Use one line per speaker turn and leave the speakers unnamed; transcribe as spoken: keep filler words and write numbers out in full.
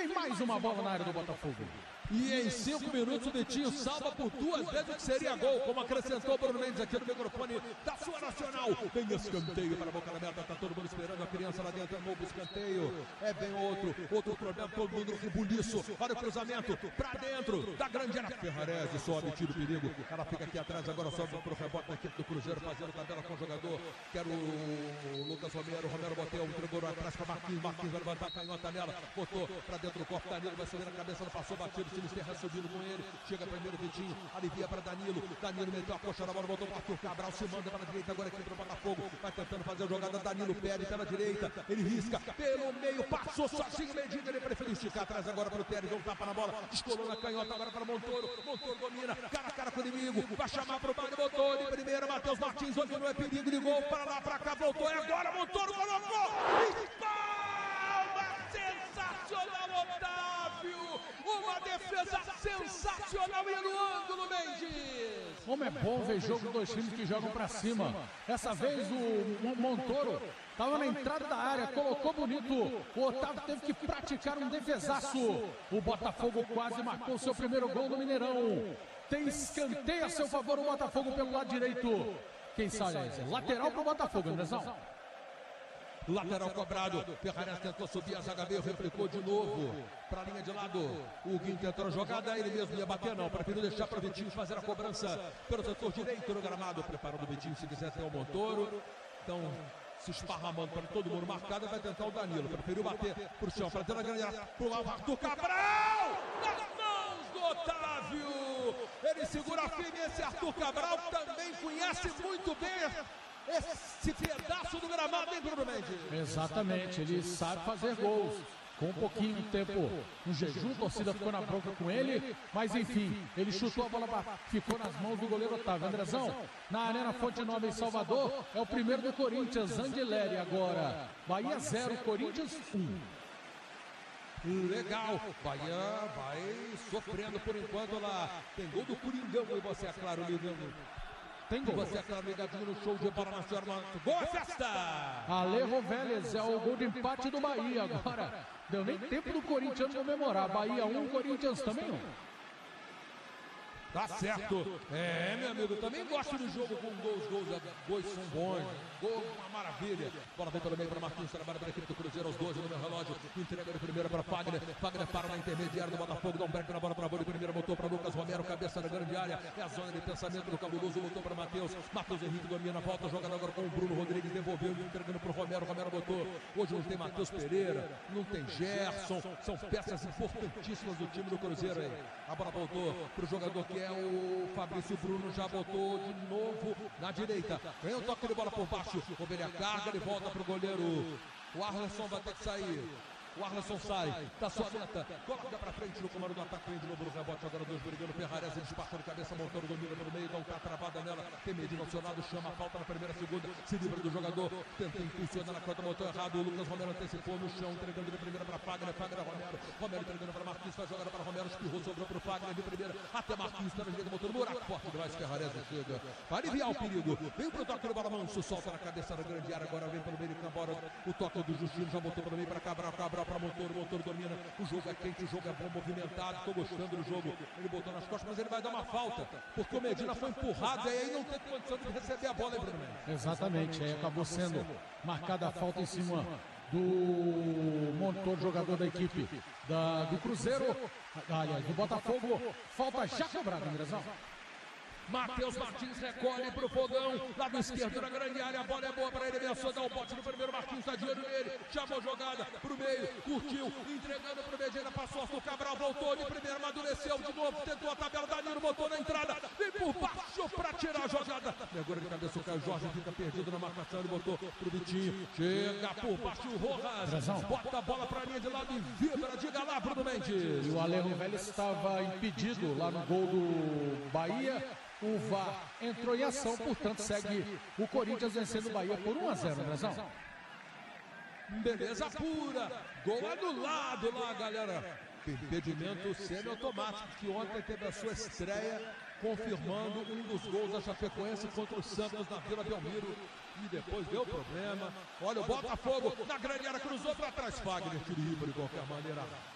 vem mais uma bola na área do Botafogo.
E em cinco minutos o Vitinho salva por duas vezes o que seria gol, como acrescentou o Bruno Mendes aqui no microfone da sua Nacional. Vem escanteio para a boca da meta, tá todo mundo esperando a criança lá dentro, é novo escanteio. É bem outro, outro problema, todo mundo no rebuliço. Olha o cruzamento, pra dentro da grande área. Ferrarese sobe, tira o perigo. Ela fica aqui atrás, agora sobe pro rebote da equipe do Cruzeiro, fazendo tabela com o jogador. Quer o Lucas Romero, Romero Botel, entregou atrás para Marquinhos, Marquinhos vai levantar a canhota nela, botou pra dentro do corpo, Danilo vai subir na cabeça, não passou batido. Terra subindo com ele, chega primeiro Vitinho, alivia para Danilo, Danilo meteu a coxa na bola, botou o Arthur Cabral, se manda para a direita, agora aqui para o Botafogo, vai tentando fazer a jogada, Danilo pede pela direita, ele risca, pelo meio, passou sozinho, Medina, ele preferiu esticar atrás agora para o Teres, um tapa na bola, descolou na canhota agora para Montoro, Montoro domina, cara a cara com o inimigo, vai chamar para o baile, botou de primeira, Matheus Martins, onde não é perigo de gol, para lá, para cá, voltou, e agora Montoro colocou, palma, sensacional, Otávio! Uma defesa sensacional e no ângulo, Mendes!
Como é bom ver jogo dos dois times que jogam pra cima. Dessa vez o Montoro estava na entrada da área, colocou bonito. O Otávio teve que praticar um defesaço. O Botafogo quase marcou seu primeiro gol no Mineirão. Tem escanteio a seu favor o Botafogo pelo lado direito. Quem sabe? Lateral pro Botafogo, Andrezão.
Lateral cobrado, Ferrarese tentou subir, a zaga meio, replicou de novo para a linha de lado. O Guinho tentou a jogada, ele mesmo ia bater, não, preferiu deixar para o Vitinho fazer a cobrança pelo setor direito no gramado. Preparando o Vitinho, se quiser ter o Montoro. Então, se esparramando para todo mundo marcado, vai tentar o Danilo. Preferiu bater para o chão, para ter a grande área, para o Arthur Cabral! Nas mãos do Otávio! Ele segura firme, esse Arthur Cabral também conhece muito bem esse pedaço do gramado, hein, Bruno Mendes?
Exatamente, ele sabe fazer gols. Com um pouquinho de tempo, um jejum, a torcida ficou na bronca com ele, mas enfim, ele chutou a bola, ficou nas mãos do goleiro Otávio. Andrezão, na Arena Fonte Nova em Salvador, é o primeiro do Corinthians, Anguilleri agora. Bahia zero, Corinthians um.
Legal, Bahia vai sofrendo por enquanto lá. Tem gol do Coringão, e você, é claro, ligando.
Tem gol.
Você, é claro, ligadinho no show de bola nacional. Gol, festa!
Alejo Vélez é o gol de empate do Bahia agora. Deu nem tempo do Corinthians comemorar. Bahia um, Corinthians também um.
Tá certo. É, meu amigo, também gosto do jogo com gols, gols, gols são bons. Gol, uma maravilha. Bola vem pelo meio para Marquinhos, trabalha para a equipe do Cruzeiro aos doze no meu relógio. Entrega de primeira para Fagner. Fagner para na intermediária do Botafogo, dá um break na bola para a bola. De primeira botou para Lucas Romero, cabeça da grande área. É a zona de pensamento do cabuloso, botou para Matheus. Matheus Henrique domina, volta, jogando agora com o Bruno Rodrigues, devolveu, entregando para o Romero. Romero botou. Hoje não tem Matheus Pereira, não tem Gerson. São peças importantíssimas do time do Cruzeiro aí. A bola voltou para o jogador que é o Fabrício Bruno, já botou de novo na direita. Vem o toque de bola por baixo. Ovelha carga, ele volta para o goleiro. O Arleson vai ter que sair. O Arleson sai da sua meta, coloca pra frente no comando do ataque, de novo no rebote, agora dois brigando, Ferrarese despacha de cabeça, Montoro domina pelo meio, não tá travada nela, tem Medina ao seu lado, chama a falta na primeira, segunda, se livra do jogador, tenta impulsionar na conta, botou errado, o Lucas Romero antecipou no chão, entregando de primeira pra Fagner, Fagner Romero, Romero entregando pra Marquinhos, faz jogada para Romero, espirrou, sobrou pro Fagner de primeira, até Marquinhos, tá na direita, botou no buraco, forte demais, Ferrarese chega, vai aliviar o perigo, vem pro toque do bola, Manso, solta na cabeça da grande área, agora vem pelo meio de campo, o toque do Justino, já botou pelo meio pra Cabral, Cabral pra Montoro, Montoro domina, o jogo é quente, o jogo é bom, movimentado, tô gostando do jogo, ele botou nas costas, mas ele vai dar uma falta, porque o Medina foi empurrado e aí não tem condição de receber a bola, hein, Bruno Mendes?
Exatamente, aí acabou sendo marcada a falta em cima do Montoro, jogador da equipe da, do Cruzeiro, aliás, do Botafogo, falta já cobrada, Andrezão.
Matheus Martins recolhe pro fogão, lado esquerdo na grande área, a bola é boa para ele, ameaçou dar o bote no primeiro, Martins tá de olho nele, chamou jogada pro meio, curtiu, entregando pro Medina, passou o Cabral, voltou de primeira, amadureceu de novo, tentou a tabela, Danilo botou na entrada, vem por baixo para tirar a jogada, agora de cabeça o Caio Jorge fica perdido na marcação, ele botou pro Vitinho, chega por baixo o Rojas, bota a bola pra linha de lado e vibra, diga lá, Bruno Mendes.
E o Alejo Vélez estava impedido lá no gol do Bahia. O V A R entrou em ação, portanto segue o Corinthians vencendo o Bahia por um a zero, Andrezão.
Beleza pura, gol anulado lá, galera. Impedimento semi-automático, que ontem teve a sua estreia, confirmando um dos gols da Chapecoense contra o Santos na Vila Belmiro. E depois deu problema. Olha o Botafogo na grande área, cruzou para trás, Fagner, tiro de qualquer maneira.